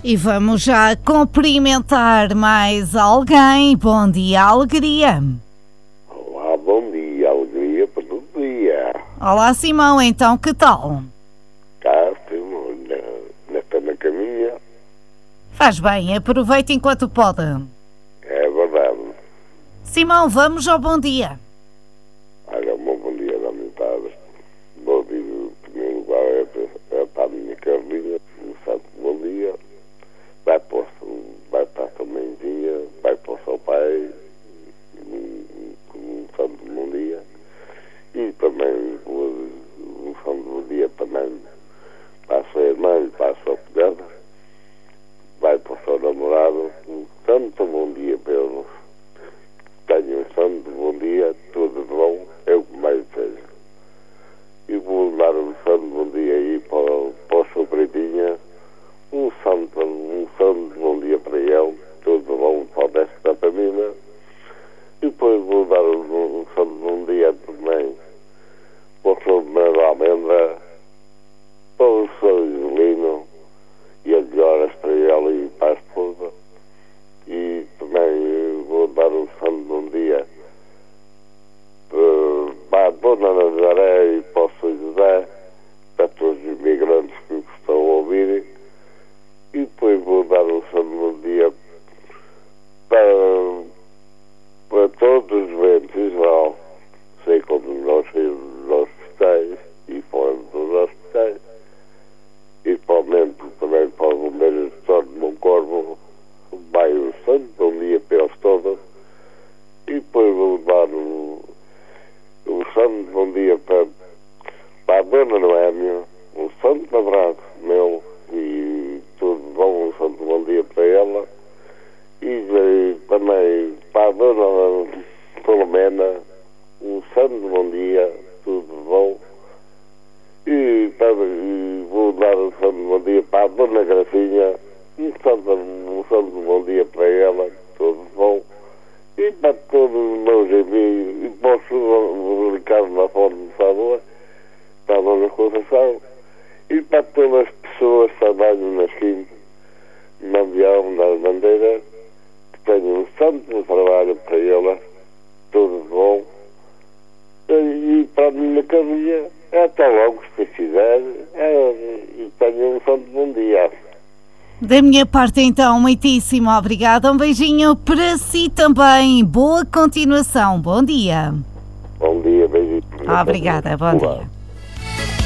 E vamos já cumprimentar mais alguém. Bom dia, alegria. Olá, bom dia, alegria para todo dia. Olá, Simão, então que tal? Cá estamos na caminha. Faz bem, aproveita enquanto pode. É verdade. Simão, vamos ao bom dia. Olha, bom dia da metade. Bom dia, em primeiro lugar, é para a minha Carlinha. Um santo bom dia. Vai para a sua mãezinha, vai para o seu pai. Um santo bom dia. E também um santo bom dia também para a sua irmã e para a sua cunhada. Vai para o seu namorado. Um santo bom dia para eles. Tenho um santo bom dia, tudo de bom, é o que mais desejo. E vou dar um santo bom dia aí para o seu Pretinha. Um santo bom dia para ele, tudo de bom para o resto da família. E depois vou dar um santo bom dia também para o seu primeiro Almendra, para o seu Angelino, e as melhoras para ele e para a esposa. E também vou dar um santo bom dia para a Dona Nazaré e para o São José, para todos os imigrantes que estão a ouvir. E depois vou dar um santo bom dia para todos os doentes em geral, sei como nós saímos dos hospitais e fora dos hospitais. E provavelmente também para os bombeiros de São Moncorvo. Vai um santo bom dia para eles todos. E depois vou dar um santo bom dia para a Dona Noémia. Um santo abraço meu e tudo bom. Um santo bom dia para ela. E também para a Dona Filomena. Um santo bom dia, tudo bom. E vou dar um santo bom dia para a Dona Gracinha. Um santo bom dia para ela, tudo bom. E para todos os meus amigos, e para o Ricardo na Fonte de Sabor, para a Dona Conceição, e para todas as pessoas que trabalham nas quintas, no avião, nas bandeiras, que tenham um santo trabalho para elas, tudo bom. E para a minha caminha, até logo, se quiser, e tenham um santo bom dia. Da minha parte, então, muitíssimo obrigada. Um beijinho para si também. Boa continuação. Bom dia. Bom dia, beijinho. Obrigada, bom dia.